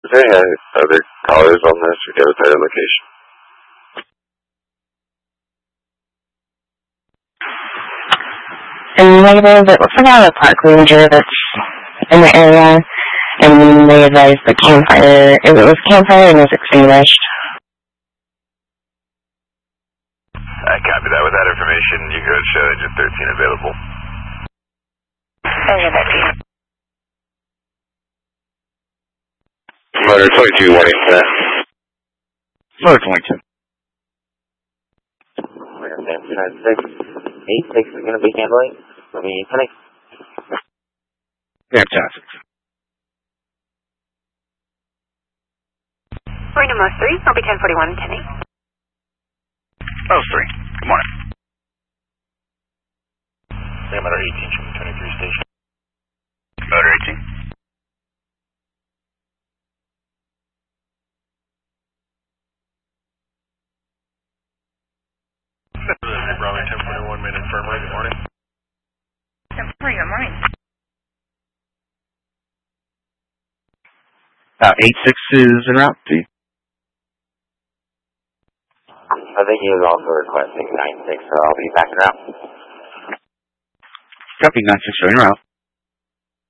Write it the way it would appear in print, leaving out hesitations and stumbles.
Is there any other callers on this? We got a better location. Negative, it looks like I have a park ranger that's in the area, and they advised the campfire, it was campfire and was extinguished. I copy that. With that information, you could show engine 13 available. Engine 13. Motor 22, warning for that. Motor 22. We're going to San 6 is going to be handling. Let me connect. Fantastic. Marina Most 3, I'll be 1041 and 10-8. Most 3. Good morning. Motor 18 from the 23 station. Motor 18. Bravo 1041, main infirmary, good morning. 10-3, good morning. 86 is en route to you. I think he was also requesting 96, so I'll be back around. Copy 96 en route.